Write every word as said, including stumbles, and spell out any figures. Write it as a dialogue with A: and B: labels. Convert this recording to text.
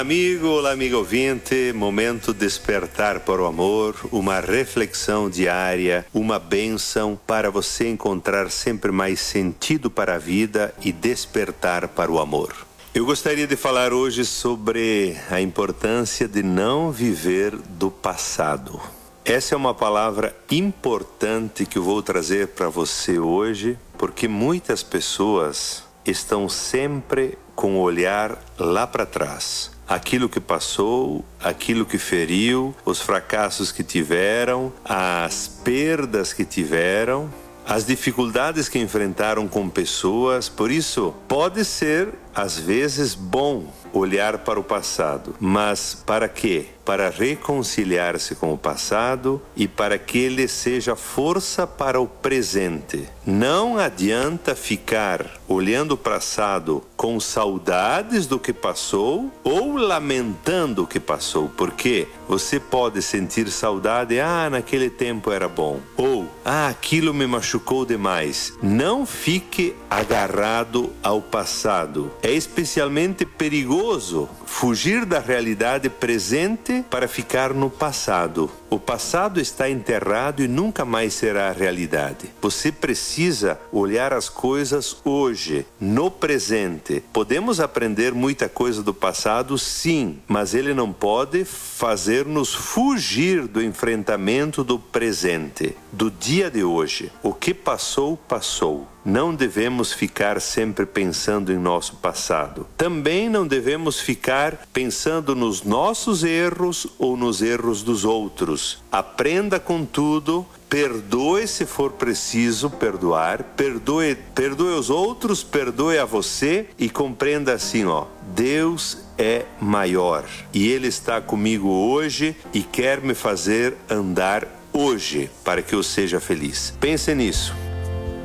A: Amigo, olá amigo ouvinte, momento despertar para o amor, uma reflexão diária, uma bênção para você encontrar sempre mais sentido para a vida e despertar para o amor. Eu gostaria de falar hoje sobre a importância de não viver do passado. Essa é uma palavra importante que eu vou trazer para você hoje, porque muitas pessoas estão sempre com o olhar lá para trás. Aquilo que passou, aquilo que feriu, os fracassos que tiveram, as perdas que tiveram, as dificuldades que enfrentaram com pessoas. Por isso, pode ser, às vezes, bom olhar para o passado. Mas para quê? Para reconciliar-se com o passado e para que ele seja força para o presente. Não adianta ficar olhando para o passado com saudades do que passou ou lamentando o que passou. Porque você pode sentir saudade, ah, naquele tempo era bom. Ou, ah, aquilo me machucou demais. Não fique agarrado ao passado. É especialmente perigoso fugir da realidade presente para ficar no passado. O passado está enterrado e nunca mais será a realidade. Você precisa olhar as coisas hoje, no presente. Podemos aprender muita coisa do passado, sim, mas ele não pode fazer-nos fugir do enfrentamento do presente, do dia de hoje. O que passou, passou. Não devemos ficar sempre pensando em nosso passado. Também não devemos ficar pensando nos nossos erros ou nos erros dos outros. Aprenda com tudo, perdoe se for preciso perdoar, perdoe, perdoe os outros, perdoe a você e compreenda assim, ó, Deus é maior e Ele está comigo hoje e quer me fazer andar hoje para que eu seja feliz. Pense nisso.